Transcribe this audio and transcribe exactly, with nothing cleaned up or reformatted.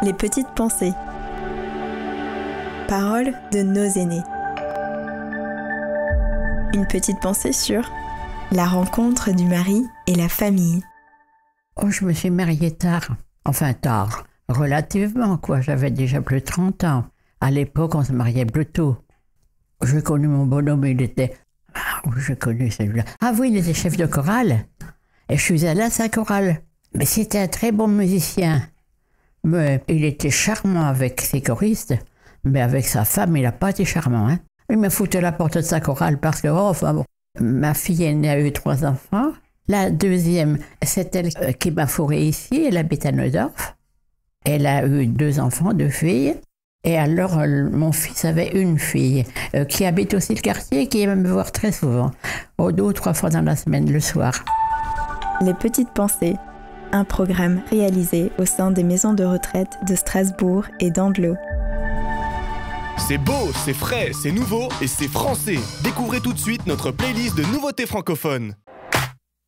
Les petites pensées. Paroles de nos aînés. Une petite pensée sur la rencontre du mari et la famille. Oh, je me suis mariée tard. Enfin tard, relativement quoi. J'avais déjà plus de trente ans. À l'époque, on se mariait plus tôt. J'ai connu mon bonhomme, il était... Ah, oui, j'ai connu celui-là. Ah oui, il était chef de chorale. Et je suis allée à sa chorale. Mais c'était un très bon musicien. Mais il était charmant avec ses choristes. Mais avec sa femme, il n'a pas été charmant. Hein. Il m'a foutu à la porte de sa chorale parce que, oh, enfin bon. Ma fille aînée a eu trois enfants. La deuxième, c'est elle qui m'a fourré ici. Elle habite à Neudorf. Elle a eu deux enfants, deux filles. Et alors, mon fils avait une fille euh, qui habite aussi le quartier, qui aime me voir très souvent, oh, deux ou trois fois dans la semaine, le soir. Les petites pensées, un programme réalisé au sein des maisons de retraite de Strasbourg et d'Andlau. C'est beau, c'est frais, c'est nouveau et c'est français. Découvrez tout de suite notre playlist de nouveautés francophones.